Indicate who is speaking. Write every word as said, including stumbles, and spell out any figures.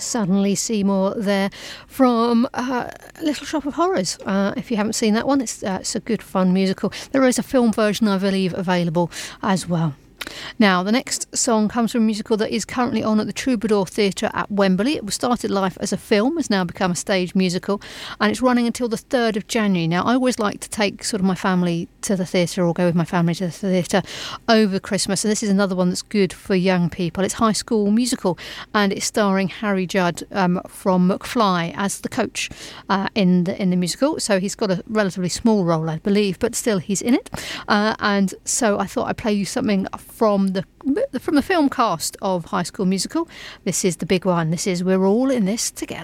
Speaker 1: Suddenly Seymour there from uh, Little Shop of Horrors. Uh, if you haven't seen that one, it's, uh, it's a good fun musical. There is a film version, I believe, available as well. Now, the next song comes from a musical that is currently on at the Troubadour Theatre at Wembley. It was started life as a film, has now become a stage musical, and it's running until the third of January. Now, I always like to take sort of my family to the theatre or go with my family to the theatre over Christmas, and this is another one that's good for young people. It's High School Musical, and it's starring Harry Judd um, from McFly as the coach uh, in the in the musical. So he's got a relatively small role, I believe, but still he's in it. Uh, and so I thought I'd play you something from the from the film cast of High School Musical. This is the big one. This is We're All in This Together.